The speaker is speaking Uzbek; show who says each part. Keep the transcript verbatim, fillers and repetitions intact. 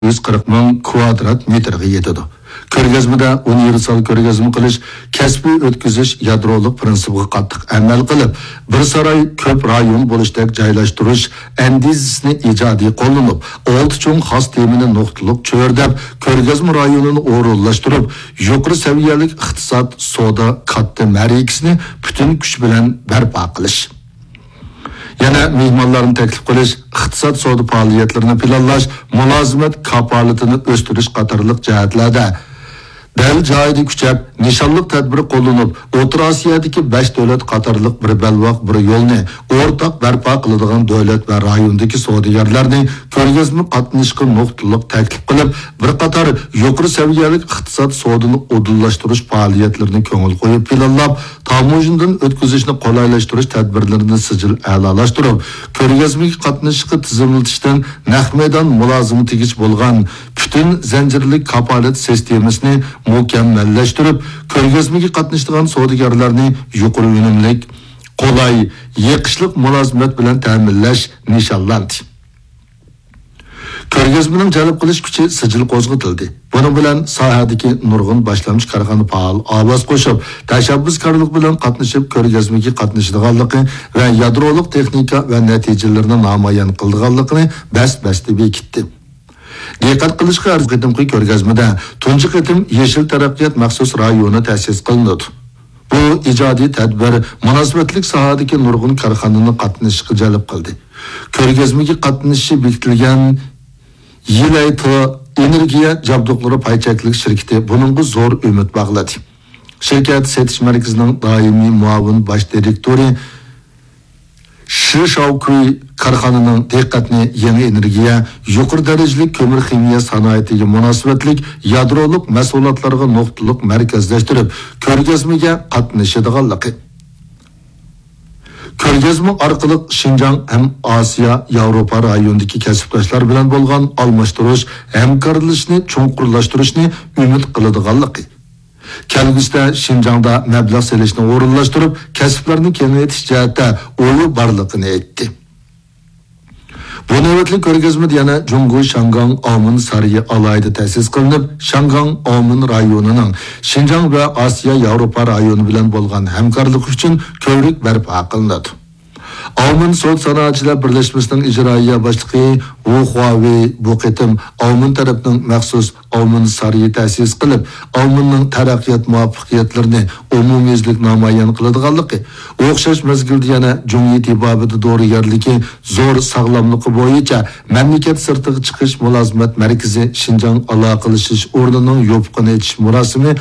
Speaker 1: yüz qirq ming kvadrat metrga yetadi. Ko'rgazmada universal ko'rgazma qilish, kasbiy o'tkazish yadroliq prinsipiga qattiq amal qilib, bir saroy ko'p rayon bo'lishdak joylashtirish andizisini ijodiy qo'llanib, olti cho'ng xos temini nuqtaliq cho'rdab, ko'rgazma rayonini o'rinlashtirib, yuqori saviyali iqtisod, savdo katta markasini butun kuch bilan barpo qilish. Yana mehmonlarni taklif qilish, iqtisod savdo faoliyatlarini planlash, mulozimat kafolatini o'stirish qatorliq jihatlarda dal joyida kuchab, nishonliq tadbir qo'llanib, O'rta Osiyodagi besh davlat qatorliq bir balvoq bir yo'lni o'rtaq barpo qiladigan davlat va rayondagi savdogarlarning ko'rgazma qatnashishga nuqtaliq taklif qilib, bir qator yuqori saviyali iqtisod savdoni odillashtirish faoliyatlarini ko'ngil qo'yib planlab, tamojindan o'tkazishni qolaylashtirish tadbirlarini sijil a'lolashtirib, ko'rgazmaga qatnashishga tizimlatishdan naq maydon mulozimatiga bo'lgan butun zanjirlik kafolat sistemasini mukammallashtirib, ko'rgazmaga qatnashadigan savdogarlarni yuqori unumli, qulay, yiqishliq mulozimat bilan ta'minlash nishonlandi. Ko'rgazmaning jalb qilish kuchi sijil qo'zg'atildi. Buning bilan sohadagi nurg'un boshlang'ich korxona faol ovoz qo'shib, tashabbuskorlik bilan qatnashib, ko'rgazmaga qatnashadiganligi va yadroliq texnika va natijalarini namoyon qilganligini bas-basti bekitdi. Diqqat qilishga arz qitimqi ko'rgazmada tunji qitim Yeshil taraqqiyot maxsus rayoni ta'sis qilindi. Bu ijodiy tadbir munosabatlik sohadagi nurg'un korxonani qatnashishga jalb qildi. Ko'rgazmaga qatnashishi bekitilgan Yilayto energiya jabduqlari paychaklik shirkati buningga zo'r umid bog'ladi. Shirkat setish markazining doimiy muavin bosh direktori Shishaukuy korxonaning diqqatni yangi energiya, yuqori darajali ko'mir ximiya sanoatiga munosabatlik yadroliq mas'uliyatlarga nuqtaliq markazlashtirib, ko'rgazmaga qatnashadiganligi. Ko'rgazma orqali Xinjiang ham Osiyo, Yevropa rayonidagi kasbdoshlar bilan bo'lgan almashtirish, hamkorlashishni cho'nqurlashtirishni umid qiladiganligi. Kelgusida Xinjiangda mablag' selishni o'rinlashtirib, kasblarni kengaytirish jihatda o'yi borligini aytdi. Bu navbatli ko'rgazmada yana Jungu Shangang Omin Sariyi alayda ta'sis qilinib, Shangang Omin rayonining Xinjiang va Osiyo, Yevropa rayoni bilan bo'lgan hamkorlik uchun ko'rik barpo qilinadi. Omin So'd sanoatchilar birlashmasining ijroiya boshlig'i Wu Huawei bu qitim Omin tarafining maxsus Omin Sariyi ta'sis qilib, Ominning taraqqiyot muvaffaqiyatlarini umumiylik namoyon qiladiganligi, o'xshash mezgilda yana Jungi tibobida dorigarligi zo'r sog'lomligi bo'yicha mamlakat sirtiga chiqish mulozimat markazi Xinjiang aloqalashish o'rnining yo'qligini aytish murosimi